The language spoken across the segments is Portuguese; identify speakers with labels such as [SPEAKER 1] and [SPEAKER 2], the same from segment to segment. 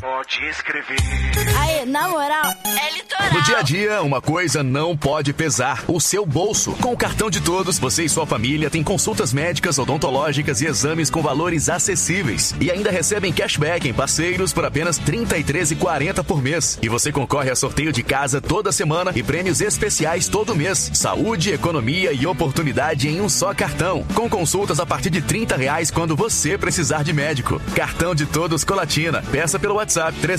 [SPEAKER 1] Pode escrever.
[SPEAKER 2] Aí, na moral, é litoral.
[SPEAKER 3] No dia a dia, uma coisa não pode pesar: o seu bolso. Com o cartão de Todos, você e sua família têm consultas médicas, odontológicas e exames com valores acessíveis. E ainda recebem cashback em parceiros por apenas R$ 33,40 por mês. E você concorre a sorteio de casa toda semana e prêmios especiais todo mês. Saúde, economia e oportunidade em um só cartão. Com consultas a partir de R$ 30 quando você precisar de médico. Cartão de Todos Colatina. Peça pelo WhatsApp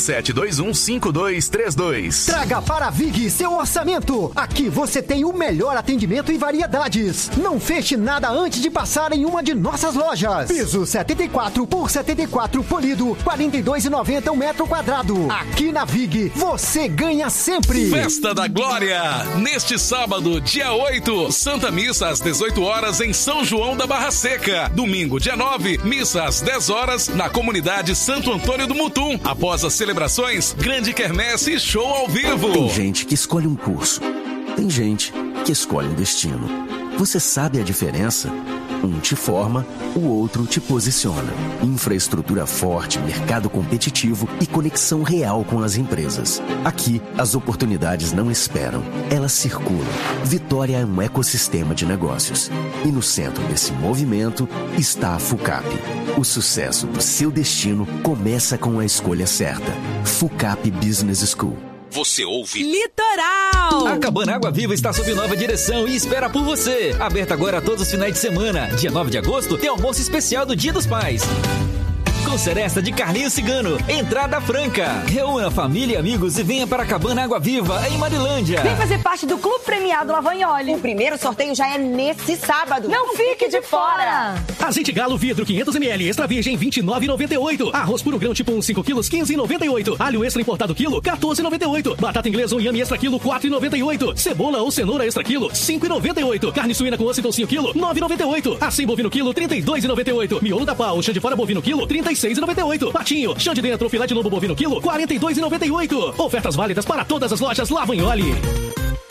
[SPEAKER 3] 37215232.
[SPEAKER 4] Traga para a Vig seu orçamento. Aqui você tem o melhor atendimento e variedades. Não feche nada antes de passar em uma de nossas lojas. Piso 74 por 74 polido, R$ 42,90 o metro quadrado. Aqui na Vig, você ganha sempre.
[SPEAKER 5] Festa da Glória. Neste sábado, dia 8, Santa Missa às 18 horas em São João da Barra Seca. Domingo, dia 9, missa às 10 horas na comunidade Santo Antônio do Mutum. Após as celebrações, grande quermesse e show ao vivo.
[SPEAKER 6] Tem gente que escolhe um curso. Tem gente que escolhe um destino. Você sabe a diferença? Um te forma, o outro te posiciona. Infraestrutura forte, mercado competitivo e conexão real com as empresas. Aqui, as oportunidades não esperam, elas circulam. Vitória é um ecossistema de negócios. E no centro desse movimento está a FUCAP. O sucesso do seu destino começa com a escolha certa. FUCAP Business School.
[SPEAKER 5] Você ouve
[SPEAKER 7] Litoral.
[SPEAKER 8] A Cabana Água Viva está sob nova direção e espera por você. Aberta agora todos os finais de semana. Dia 9 de agosto tem almoço especial do Dia dos Pais. Com seresta de Carlinhos Cigano, entrada franca. Reúna família e amigos e venha para a Cabana Água Viva, em Marilândia.
[SPEAKER 9] Vem fazer parte do Clube Premiado Lavagnoli.
[SPEAKER 10] O primeiro sorteio já é nesse sábado.
[SPEAKER 9] Não fique de fora.
[SPEAKER 11] Azeite Galo vidro 500ml, extra virgem 29,98. Arroz puro grão tipo 1, 5 quilos, 15,98. Alho extra importado quilo, 14,98. Batata inglesa inhame extra quilo, 4,98. Cebola ou cenoura extra quilo, 5,98. Carne suína com osso e toucinho quilo, 9,98. Assim bovino quilo, 32,98. Miolo da pau, chão de fora bovino quilo, 36,98. Patinho, chão de dentro, filé de lobo bovino quilo, 42,98. Ofertas válidas para todas as lojas Lavagnoli.